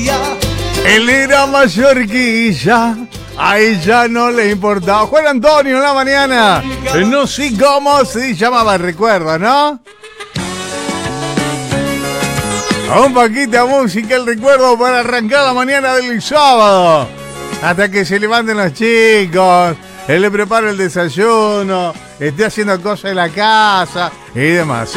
Él era mallorquilla, a ella no le importaba. Juan Antonio en la mañana. No sé cómo se llamaba, recuerdo, ¿no? Un poquito de música, el recuerdo para arrancar la mañana del sábado. Hasta que se levanten los chicos, él le prepara el desayuno, esté haciendo cosas en la casa y demás.